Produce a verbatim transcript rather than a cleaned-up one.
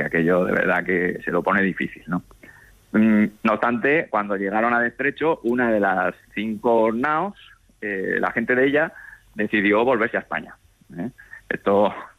aquello de verdad que se lo pone difícil, ¿no? No obstante, cuando llegaron a Estrecho, una de las cinco naos, eh, la gente de ella decidió volverse a España, ¿eh? Esto